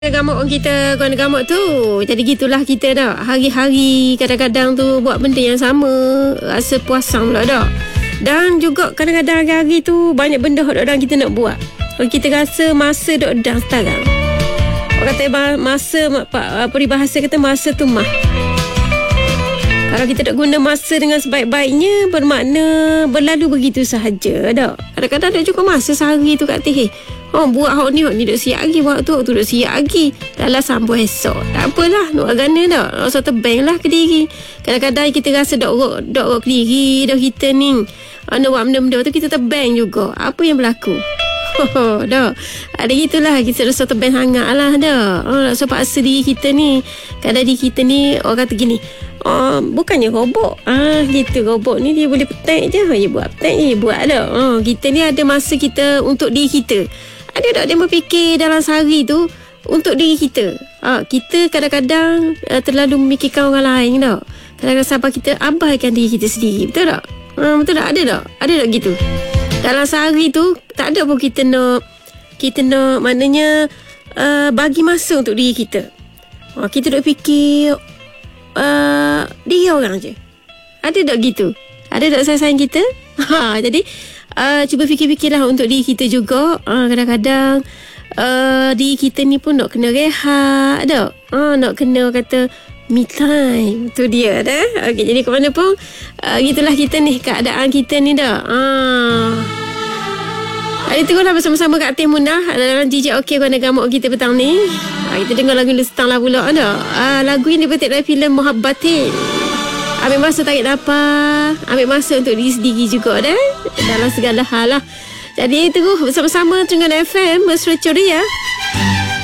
Gamuk orang kita, kawan gamuk tu. Jadi gitulah kita dah. Hari-hari kadang-kadang tu buat benda yang sama, rasa puasang pula dah. Dan juga kadang-kadang hari-hari tu banyak benda yang kita nak buat. Kalau kita rasa masa dok dah sekarang. Orang kata masa, peribahasa kata masa tu mah. Kalau kita tak guna masa dengan sebaik-baiknya, bermakna berlalu begitu sahaja dah. Kadang-kadang ada juga masa sehari tu kat atas. Buat hak ni duk siap lagi, buat tu duk siap lagi. Dalam sambung esok. Tak apalah, nak agana dah. Rasa terbang lah ke diri. Kadang-kadang kita rasa dok ke diri dah kita ni. Nak buat benda-benda tu kita terbang juga. Apa yang berlaku? Dah. Ada gitulah, kita rasa terbang hangat lah dah. Rasa paksa diri kita ni. Kadang diri kita ni, orang kata gini, bukannya robot. Gitu, robot ni dia boleh petek je. Dia buat petek je, buat dah. Kita ni ada masa kita untuk diri kita. Ada tak dia berfikir dalam sehari tu untuk diri kita? Kita kadang-kadang terlalu memikirkan orang lain tak? Kadang-kadang sampai kita abaikan diri kita sendiri. Betul tak? Betul tak? Ada tak? Ada tak gitu? Dalam sehari tu tak ada pun kita nak maknanya bagi masa untuk diri kita. Kita duk fikir dia orang je. Ada tak gitu? Ada tak sayang kita? Jadi cuba fikir-fikirlah untuk diri kita juga. Kadang-kadang diri kita ni pun nak kena rehat tak? Nak kena kata me time. Tu dia dah. Okay, jadi ke mana pun gitulah kita ni, keadaan kita ni dah. Hari tengoklah bersama-sama Kak Teh Munah dalam DJ OK Kuala Gamuk kita petang ni. Kita dengar lagu Lestang lah pula dah. Lagu yang dipetik dari filem Muhabbatin. Ambil masa tarik nafas, ambil masa untuk diri sendiri juga dah. Dalam segala hal lah. Jadi terus bersama-sama dengan FM Mesra Ceria.